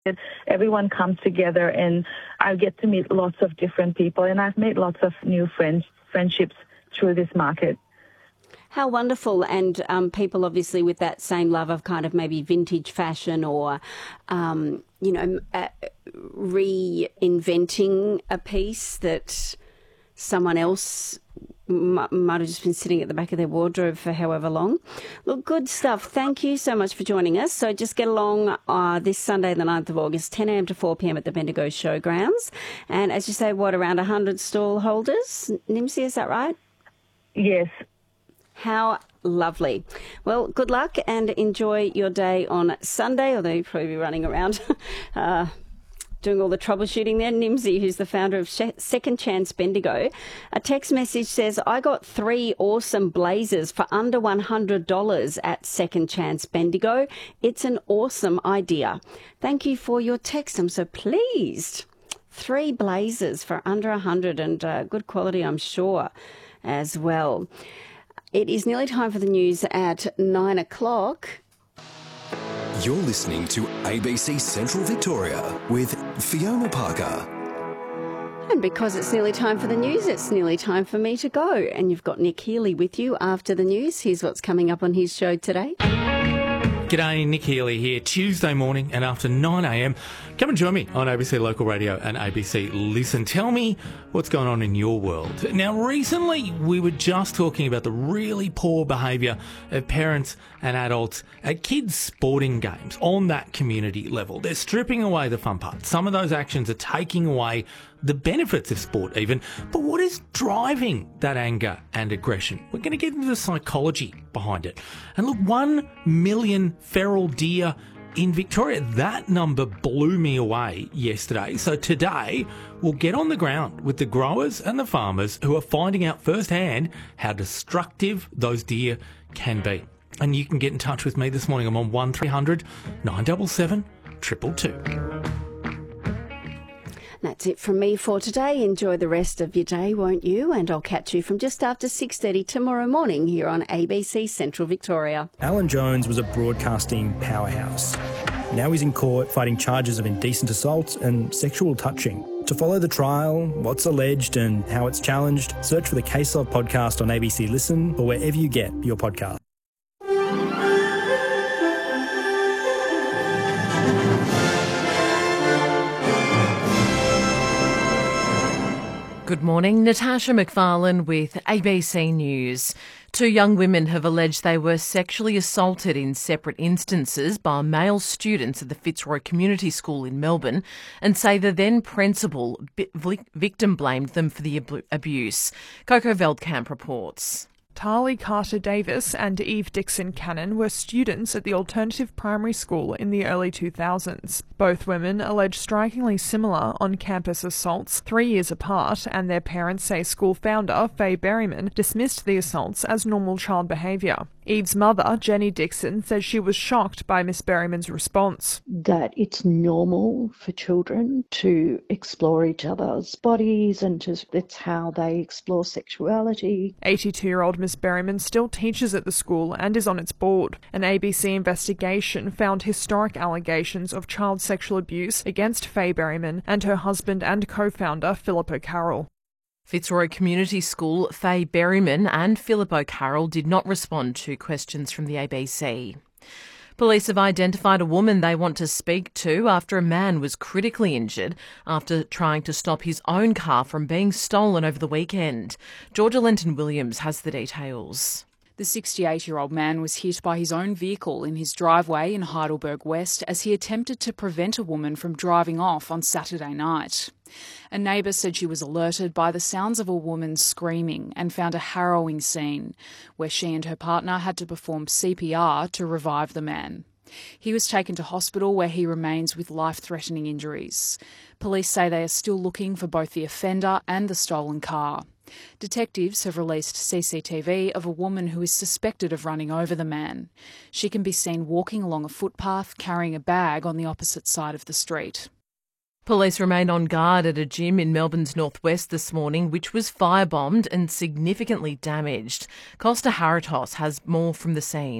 Everyone comes together and I get to meet lots of different people, and I've made lots of new friendships through this market. How wonderful. And people obviously with that same love of kind of maybe vintage fashion or, reinventing a piece that someone else might have just been sitting at the back of their wardrobe for however long. Look, good stuff. Thank you so much for joining us. So just get along this Sunday, the 9th of August, 10 a.m. to 4 p.m. at the Bendigo Showgrounds. And as you say, around 100 stall holders? Nimsy, is that right? Yes. How lovely. Well, good luck and enjoy your day on Sunday, although you'll probably be running around doing all the troubleshooting there. Nimsy, who's the founder of Second Chance Bendigo. A text message says, I got 3 awesome blazers for under $100 at Second Chance Bendigo. It's an awesome idea. Thank you for your text. I'm so pleased. 3 blazers for under 100 and good quality, I'm sure, as well. It is nearly time for the news at 9 o'clock. You're listening to ABC Central Victoria with Fiona Parker. And because it's nearly time for the news, it's nearly time for me to go. And you've got Nick Healy with you after the news. Here's what's coming up on his show today. G'day, Nick Healy here, Tuesday morning and after 9am. Come and join me on ABC Local Radio and ABC Listen. Tell me what's going on in your world. Now, recently we were just talking about the really poor behaviour of parents and adults at kids' sporting games on that community level. They're stripping away the fun part. Some of those actions are taking away the benefits of sport even. But what is driving that anger and aggression? We're going to get into the psychology behind it. And look, 1 million feral deer in Victoria. That number blew me away yesterday. So today we'll get on the ground with the growers and the farmers who are finding out firsthand how destructive those deer can be. And you can get in touch with me this morning. I'm on 1300 977 222. That's it from me for today. Enjoy the rest of your day, won't you? And I'll catch you from just after 6:30 tomorrow morning here on ABC Central Victoria. Alan Jones was a broadcasting powerhouse. Now he's in court fighting charges of indecent assault and sexual touching. To follow the trial, what's alleged and how it's challenged, search for the Case Of podcast on ABC Listen or wherever you get your podcast. Good morning, Natasha McFarlane with ABC News. 2 young women have alleged they were sexually assaulted in separate instances by male students at the Fitzroy Community School in Melbourne and say the then principal victim blamed them for the abuse. Coco Veldkamp reports. Tarly Carter-Davis and Eve Dixon-Cannon were students at the alternative primary school in the early 2000s. Both women allege strikingly similar on-campus assaults 3 years apart, and their parents say school founder Faye Berryman dismissed the assaults as normal child behaviour. Eve's mother, Jenny Dixon, says she was shocked by Miss Berryman's response. That it's normal for children to explore each other's bodies and that's how they explore sexuality. 82-year-old Miss Berryman still teaches at the school and is on its board. An ABC investigation found historic allegations of child sexual abuse against Faye Berryman and her husband and co-founder Philip O'Carroll. Fitzroy Community School, Faye Berryman and Philip O'Carroll did not respond to questions from the ABC. Police have identified a woman they want to speak to after a man was critically injured after trying to stop his own car from being stolen over the weekend. Georgia Lenton-Williams has the details. The 68-year-old man was hit by his own vehicle in his driveway in Heidelberg West as he attempted to prevent a woman from driving off on Saturday night. A neighbour said she was alerted by the sounds of a woman screaming and found a harrowing scene where she and her partner had to perform CPR to revive the man. He was taken to hospital where he remains with life-threatening injuries. Police say they are still looking for both the offender and the stolen car. Detectives have released CCTV of a woman who is suspected of running over the man. She can be seen walking along a footpath carrying a bag on the opposite side of the street. Police remain on guard at a gym in Melbourne's northwest this morning, which was firebombed and significantly damaged. Costa Haratos has more from the scene.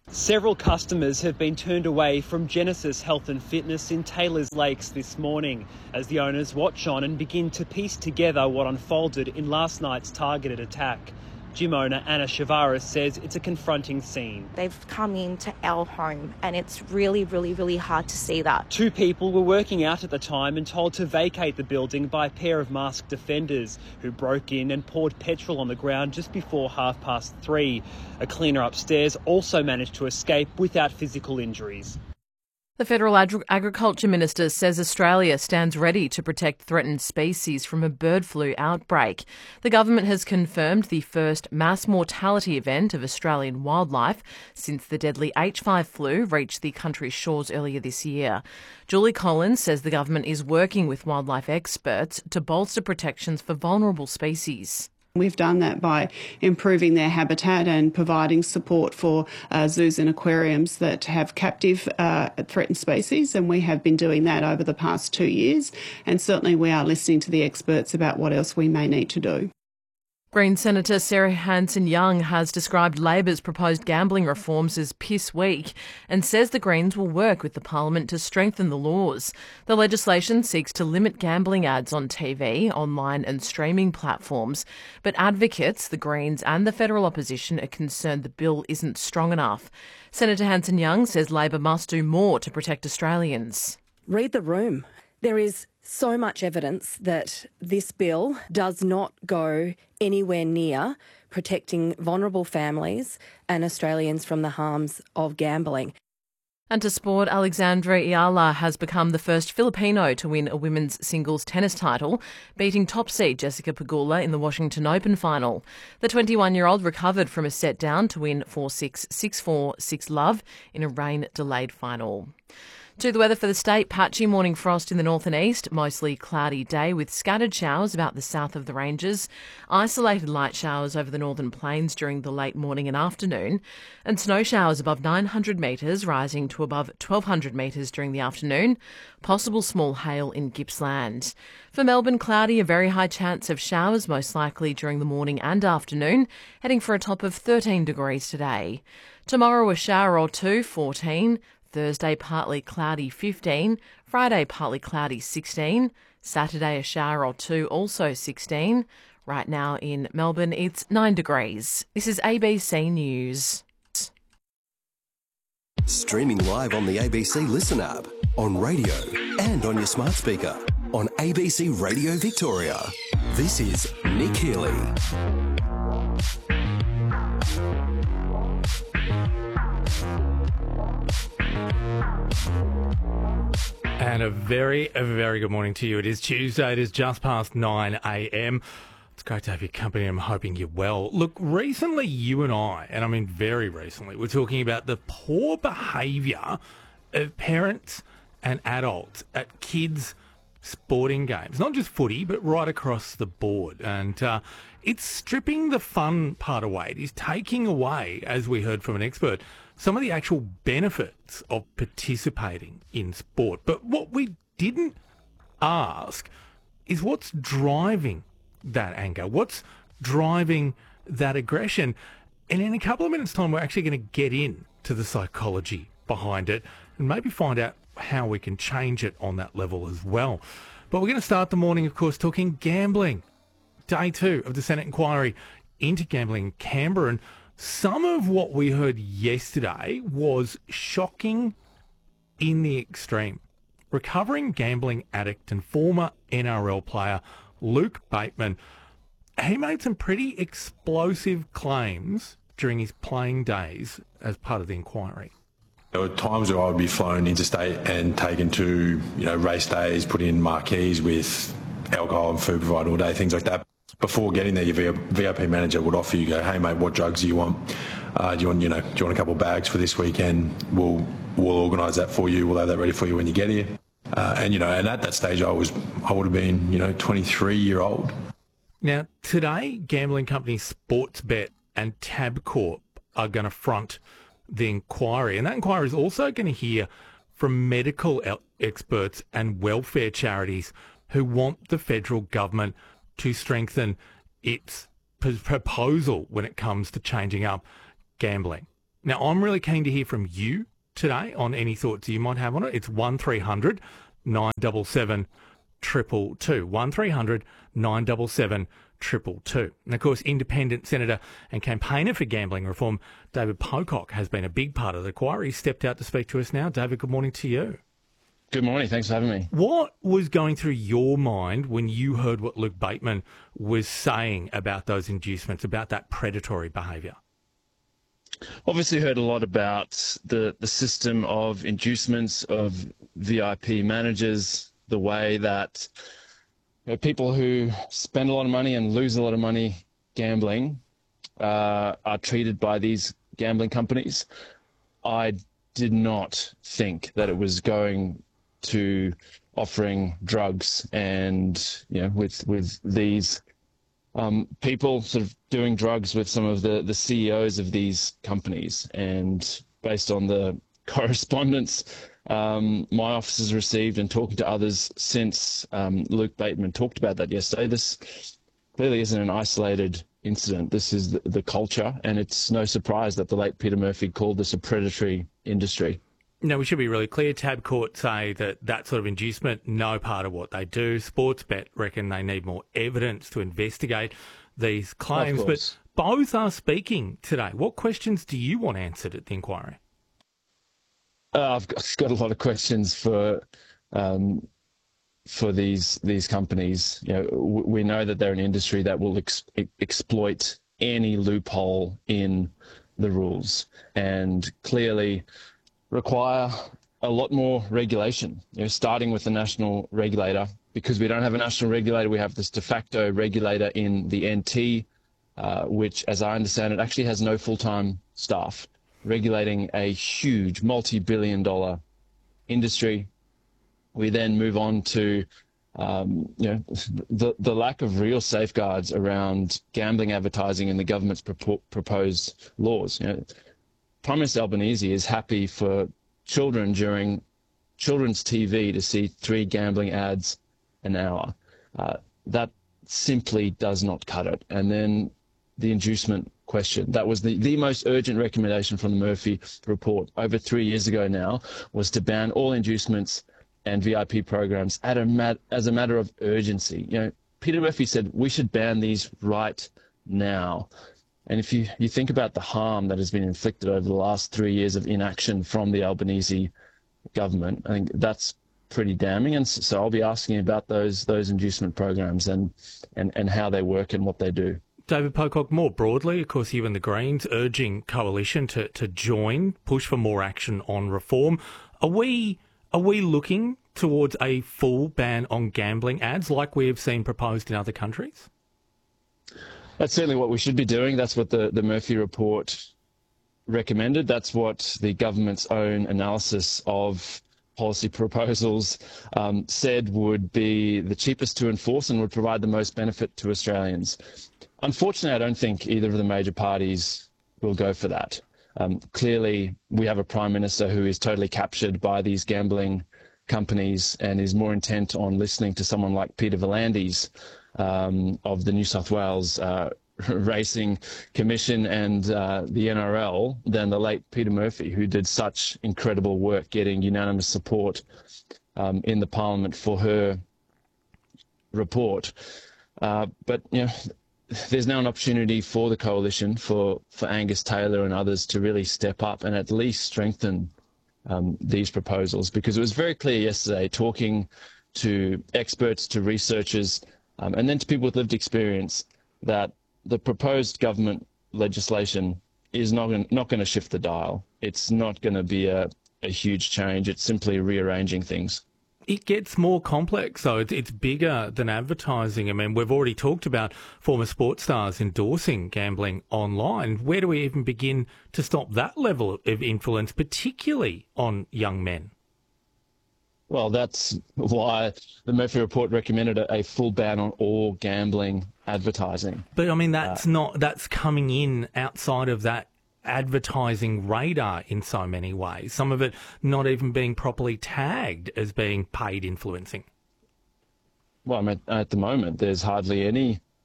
Several customers have been turned away from Genesis Health and Fitness in Taylors Lakes this morning as the owners watch on and begin to piece together what unfolded in last night's targeted attack. Gym owner Anna Shavaris says it's a confronting scene. They've come into our home and it's really, really, really hard to see that. Two people were working out at the time and told to vacate the building by a pair of masked defenders who broke in and poured petrol on the ground just before 3:30. A cleaner upstairs also managed to escape without physical injuries. The Federal Agriculture Minister says Australia stands ready to protect threatened species from a bird flu outbreak. The government has confirmed the first mass mortality event of Australian wildlife since the deadly H5 flu reached the country's shores earlier this year. Julie Collins says the government is working with wildlife experts to bolster protections for vulnerable species. We've done that by improving their habitat and providing support for zoos and aquariums that have captive threatened species, and we have been doing that over the past 2 years, and certainly we are listening to the experts about what else we may need to do. Greens Senator Sarah Hanson-Young has described Labor's proposed gambling reforms as piss weak and says the Greens will work with the Parliament to strengthen the laws. The legislation seeks to limit gambling ads on TV, online and streaming platforms, but advocates, the Greens and the federal opposition, are concerned the bill isn't strong enough. Senator Hanson-Young says Labor must do more to protect Australians. Read the room. There is so much evidence that this bill does not go anywhere near protecting vulnerable families and Australians from the harms of gambling. And to sport, Alexandra Ayala has become the first Filipino to win a women's singles tennis title, beating top seed Jessica Pegula in the Washington Open final. The 21-year-old recovered from a set down to win 4-6, 6-4, 6-love in a rain-delayed final. To the weather for the state, patchy morning frost in the north and east, mostly cloudy day with scattered showers about the south of the ranges, isolated light showers over the northern plains during the late morning and afternoon, and snow showers above 900 metres rising to above 1,200 metres during the afternoon, possible small hail in Gippsland. For Melbourne, cloudy, a very high chance of showers most likely during the morning and afternoon, heading for a top of 13 degrees today. Tomorrow a shower or two, 14. Thursday, partly cloudy, 15. Friday, partly cloudy, 16. Saturday, a shower or two, also 16. Right now in Melbourne, it's 9 degrees. This is ABC News. Streaming live on the ABC Listen app, on radio and on your smart speaker. On ABC Radio Victoria. This is Nick Healy. And a very good morning to you. It is Tuesday. It is just past 9 a.m. It's great to have your company. I'm hoping you're well. Look, recently you and I mean very recently, we're talking about the poor behaviour of parents and adults at kids' sporting games. Not just footy, but right across the board. And it's stripping the fun part away. It is taking away, as we heard from an expert, some of the actual benefits of participating in sport. But what we didn't ask is what's driving that anger? What's driving that aggression? And in a couple of minutes' time, we're actually going to get into the psychology behind it and maybe find out how we can change it on that level as well. But we're going to start the morning, of course, talking gambling. Day 2 of the Senate inquiry into gambling in Canberra. And some of what we heard yesterday was shocking in the extreme. Recovering gambling addict and former NRL player Luke Bateman, he made some pretty explosive claims during his playing days as part of the inquiry. There were times where I would be flown interstate and taken to, race days, put in marquees with alcohol and food provided all day, things like that. Before getting there, your VIP manager would offer you, hey mate, what drugs do you want? Do you want a couple of bags for this weekend? We'll organise that for you. We'll have that ready for you when you get here. And at that stage, I would have been, 23-year-old. Now, today, gambling companies Sportsbet and Tabcorp are going to front the inquiry. And that inquiry is also going to hear from medical experts and welfare charities who want the federal government to strengthen its proposal when it comes to changing up gambling. Now, I'm really keen to hear from you today on any thoughts you might have on it. It's 1300 977 222. 1300 977 222. And of course, independent senator and campaigner for gambling reform, David Pocock, has been a big part of the inquiry. He's stepped out to speak to us now. David, good morning to you. Good morning. Thanks for having me. What was going through your mind when you heard what Luke Bateman was saying about those inducements, about that predatory behaviour? Obviously heard a lot about the system of inducements, of VIP managers, the way that people who spend a lot of money and lose a lot of money gambling are treated by these gambling companies. I did not think that it was going to offering drugs and, with these people sort of doing drugs with some of the CEOs of these companies. And based on the correspondence my office has received and talking to others since Luke Bateman talked about that yesterday, this clearly isn't an isolated incident. This is the culture, and it's no surprise that the late Peter Murphy called this a predatory industry. Now, we should be really clear. Tabcorp say that sort of inducement, no part of what they do. Sportsbet reckon they need more evidence to investigate these claims. But both are speaking today. What questions do you want answered at the inquiry? I've got a lot of questions for these companies. We know that they're an industry that will exploit any loophole in the rules, and clearly require a lot more regulation. Starting with the national regulator, because we don't have a national regulator, we have this de facto regulator in the NT, which, as I understand it, actually has no full-time staff, regulating a huge multi-billion-dollar industry. We then move on to the lack of real safeguards around gambling advertising in the government's proposed laws. Prime Minister Albanese is happy for children during children's TV to see 3 gambling ads an hour. That simply does not cut it. And then the inducement question. That was the most urgent recommendation from the Murphy report over 3 years ago now, was to ban all inducements and VIP programs as a matter of urgency. Peter Murphy said we should ban these right now. And if you think about the harm that has been inflicted over the last 3 years of inaction from the Albanese government, I think that's pretty damning. And so I'll be asking about those inducement programs and how they work and what they do. David Pocock, more broadly, of course, you and the Greens urging Coalition to join, push for more action on reform. Are we looking towards a full ban on gambling ads like we have seen proposed in other countries? That's certainly what we should be doing. That's what the Murphy report recommended. That's what the government's own analysis of policy proposals said would be the cheapest to enforce and would provide the most benefit to Australians. Unfortunately, I don't think either of the major parties will go for that. Clearly, we have a Prime Minister who is totally captured by these gambling companies and is more intent on listening to someone like Peter V'landys of the New South Wales Racing Commission and the NRL than the late Peter Murphy, who did such incredible work getting unanimous support in the Parliament for her report. But there's now an opportunity for the Coalition, for Angus Taylor and others to really step up and at least strengthen these proposals, because it was very clear yesterday, talking to experts, to researchers, and then to people with lived experience, that the proposed government legislation is not going to shift the dial. It's not going to be a huge change. It's simply rearranging things. It gets more complex, though. It's bigger than advertising. I mean, we've already talked about former sports stars endorsing gambling online. Where do we even begin to stop that level of influence, particularly on young men? Well, that's why the Murphy report recommended a full ban on all gambling advertising. But I mean, that's coming in outside of that advertising radar in so many ways. Some of it not even being properly tagged as being paid influencing. Well, I mean, at the moment, there's hardly any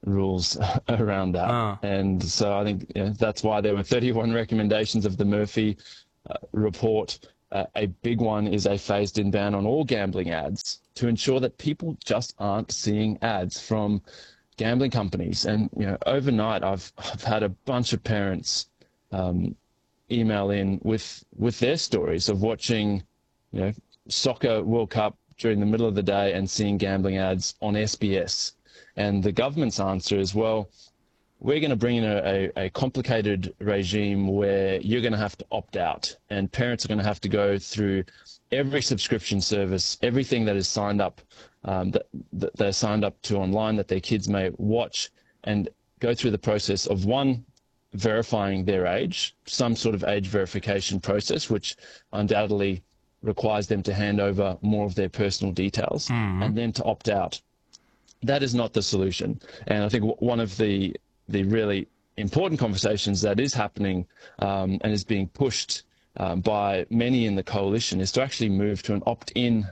rules around that. And so I think that's why there were 31 recommendations of the Murphy report. A big one is a phased-in ban on all gambling ads to ensure that people just aren't seeing ads from gambling companies. And overnight, I've had a bunch of parents email in with their stories of watching, soccer World Cup during the middle of the day and seeing gambling ads on SBS. And the government's answer is, well, we're going to bring in a complicated regime where you're going to have to opt out, and parents are going to have to go through every subscription service, everything that is signed up, that they're signed up to online that their kids may watch, and go through the process of, one, verifying their age, some sort of age verification process, which undoubtedly requires them to hand over more of their personal details, and then to opt out. That is not the solution. And I think one of the really important conversations that is happening and is being pushed by many in the coalition is to actually move to an opt-in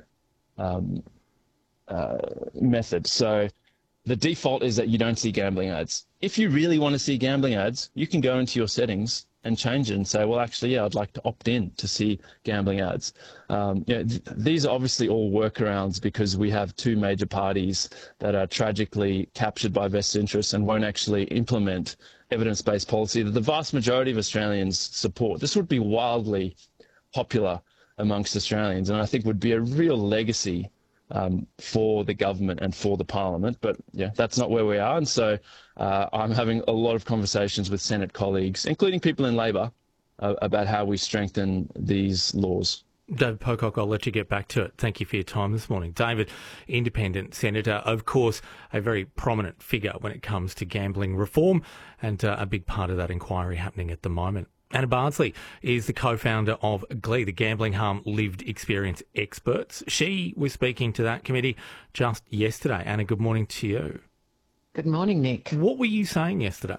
method. So the default is that you don't see gambling ads. If you really want to see gambling ads, you can go into your settings and change it and say, well, actually, I'd like to opt in to see gambling ads. These are obviously all workarounds because we have two major parties that are tragically captured by vested interests and won't actually implement evidence-based policy that the vast majority of Australians support. This would be wildly popular amongst Australians, and I think would be a real legacy for the government and for the parliament. But that's not where we are. And so I'm having a lot of conversations with Senate colleagues, including people in Labor, about how we strengthen these laws. David Pocock, I'll let you get back to it. Thank you for your time this morning. David, independent senator, of course, a very prominent figure when it comes to gambling reform, and a big part of that inquiry happening at the moment. Anna Bardsley is the co-founder of GLEE, the Gambling Harm Lived Experience Experts. She was speaking to that committee just yesterday. Anna, good morning to you. Good morning, Nick. What were you saying yesterday?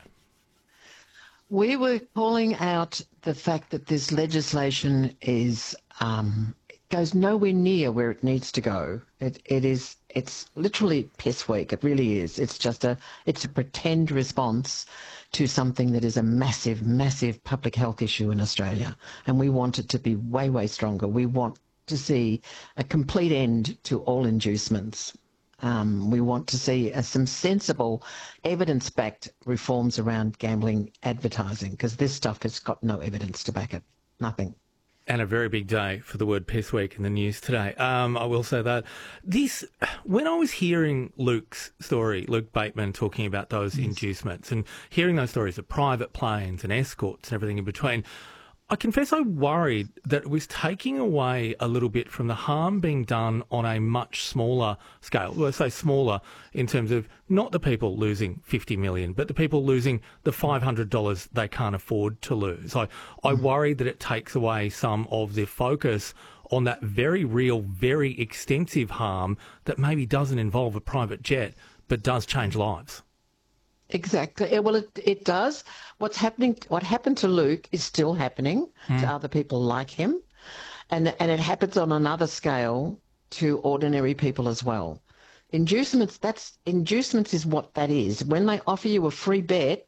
We were calling out the fact that this legislation is goes nowhere near where it needs to go. It's literally piss weak. It really is. It's a pretend response to something that is a massive, massive public health issue in Australia. And we want it to be way, way stronger. We want to see a complete end to all inducements. We want to see some sensible, evidence-backed reforms around gambling advertising, because this stuff has got no evidence to back it. Nothing. And a very big day for the word piss week in the news today. I will say that. When I was hearing Luke's story, Luke Bateman talking about those inducements and hearing those stories of private planes and escorts and everything in between, I confess I worried that it was taking away a little bit from the harm being done on a much smaller scale. Well, I say smaller in terms of not the people losing 50 million, but the people losing the $500 they can't afford to lose. I worry that it takes away some of the focus on that very real, very extensive harm that maybe doesn't involve a private jet, but does change lives. Exactly. Well, it does. What happened to Luke is still happening to other people like him, and it happens on another scale to ordinary people as well. Inducements is what that is. When they offer you a free bet,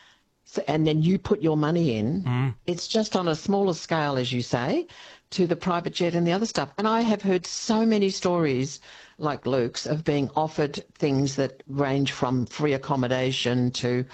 and then you put your money in, it's just on a smaller scale, as you say, to the private jet and the other stuff. And I have heard so many stories like Luke's of being offered things that range from free accommodation to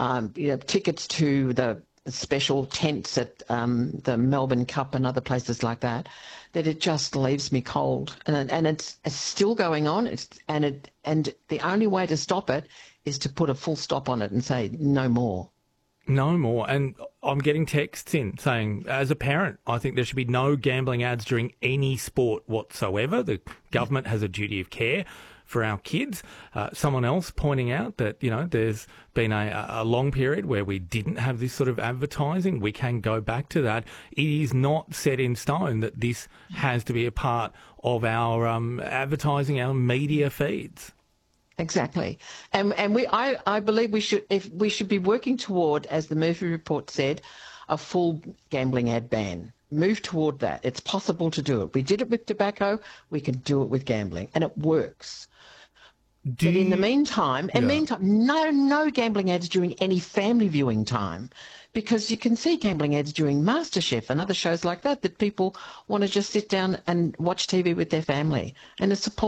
tickets to the special tents at the Melbourne Cup and other places like that, that it just leaves me cold. And it's still going on. And the only way to stop it is to put a full stop on it and say no more. No more. And I'm getting texts in saying, as a parent, I think there should be no gambling ads during any sport whatsoever. The government has a duty of care for our kids. Someone else pointing out that, there's been a long period where we didn't have this sort of advertising. We can go back to that. It is not set in stone that this has to be a part of our advertising, our media feeds. Exactly. And I believe we should be working toward, as the Murphy report said, a full gambling ad ban. Move toward that. It's possible to do it. We did it with tobacco. We can do it with gambling, and it works. But in the meantime, no gambling ads during any family viewing time, because you can see gambling ads during MasterChef and other shows like that people want to just sit down and watch TV with their family, and it's appalling.